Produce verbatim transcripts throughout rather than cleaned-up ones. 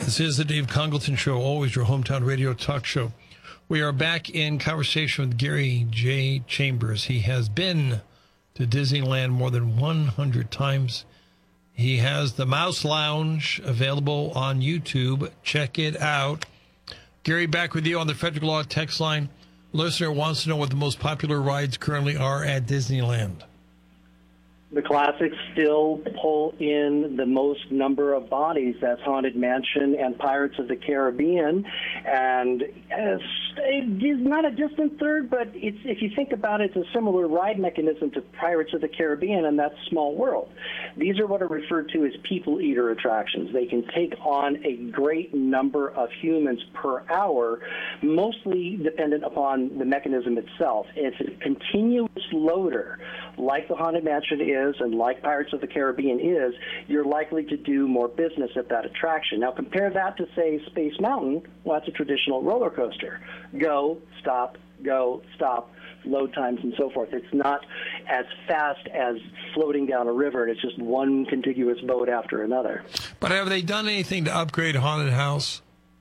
This is the Dave Congleton Show, always your hometown radio talk show. We are back in conversation with Gary J. Chambers. He has been to Disneyland more than one hundred times. He has the Mouse Lounge available on YouTube. Check it out. Gary, back with you on the Frederick Law text line. Listener wants to know what the most popular rides currently are at Disneyland. The classics still pull in the most number of bodies. That's Haunted Mansion and Pirates of the Caribbean. And uh, it is not a distant third, but it's, if you think about it, it's a similar ride mechanism to Pirates of the Caribbean, and that's Small World. These are what are referred to as people eater attractions. They can take on a great number of humans per hour, mostly dependent upon the mechanism itself. It's a continuous loader, like the Haunted Mansion is, and like Pirates of the Caribbean is, you're likely to do more business at that attraction. Now, compare that to, say, Space Mountain. Well, that's a traditional roller coaster. Go, stop, go, stop, load times, and so forth. It's not as fast as floating down a river, and it's just one contiguous boat after another. But have they done anything to upgrade Haunted House?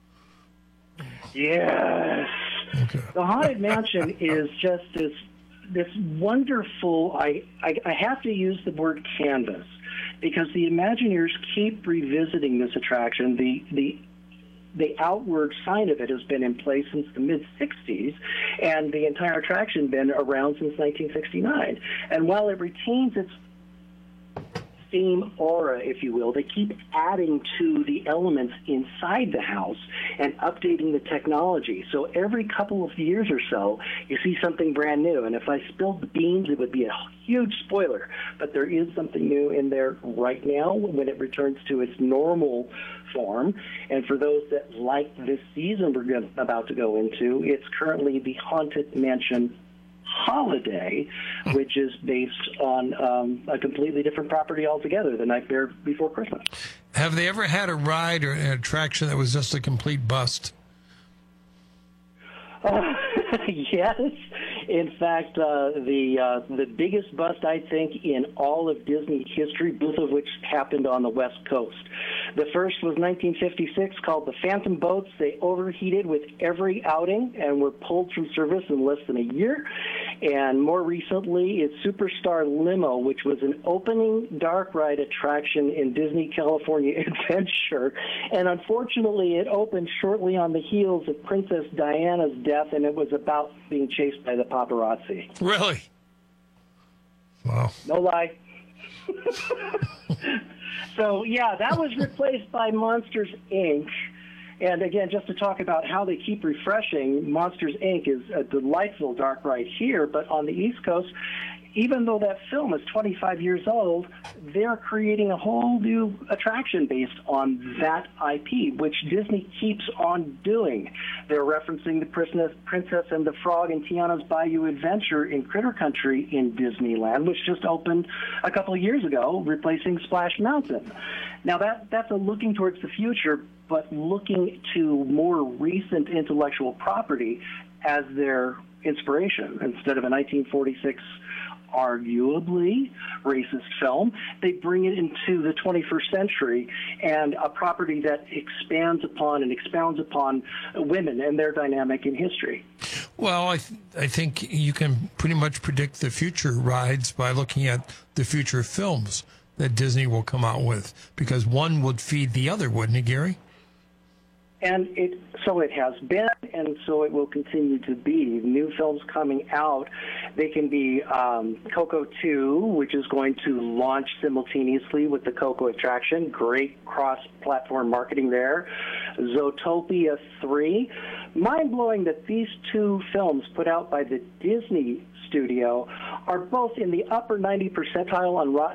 Yes. Okay. The Haunted Mansion is just this this wonderful, I, I, I have to use the word canvas, because the Imagineers keep revisiting this attraction. The, the, the outward sign of it has been in place since the mid sixties, and the entire attraction been around since nineteen sixty-nine. And while it retains its theme aura, if you will, they keep adding to the elements inside the house and updating the technology. So every couple of years or so, you see something brand new. And if I spilled the beans, it would be a huge spoiler. But there is something new in there right now when it returns to its normal form. And for those that like this season we're going, about to go into, it's currently the Haunted Mansion Holiday, which is based on um, a completely different property altogether, The Nightmare Before Christmas. Have they ever had a ride or an attraction that was just a complete bust? Uh, yes. In fact, uh, the uh, the biggest bust, I think, in all of Disney history, both of which happened on the West Coast. The first was nineteen fifty-six, called the Phantom Boats. They overheated with every outing and were pulled from service in less than a year. And more recently, it's Superstar Limo, which was an opening dark ride attraction in Disney California Adventure. And unfortunately, it opened shortly on the heels of Princess Diana's death, and it was about being chased by the paparazzi. Really? Wow. No lie. So, yeah, that was replaced by Monsters, Incorporated. And, again, just to talk about how they keep refreshing, Monsters, Incorporated is a delightful dark ride here, but on the East Coast, even though that film is twenty-five years old, they're creating a whole new attraction based on that I P, which Disney keeps on doing. They're referencing the Princess, Princess and the Frog and Tiana's Bayou Adventure in Critter Country in Disneyland, which just opened a couple of years ago, replacing Splash Mountain. Now, that that's a looking towards the future, but looking to more recent intellectual property as their inspiration. Instead of a nineteen forty-six arguably racist film, they bring it into the twenty-first century and a property that expands upon and expounds upon women and their dynamic in history. Well, I, th- I think you can pretty much predict the future rides by looking at the future films that Disney will come out with, because one would feed the other, wouldn't it, Gary? And it so it has been, and so it will continue to be. New films coming out. They can be um, Coco two, which is going to launch simultaneously with the Coco attraction. Great cross-platform marketing there. Zootopia three. Mind-blowing that these two films put out by the Disney studio are both in the upper ninety percentile on Rotten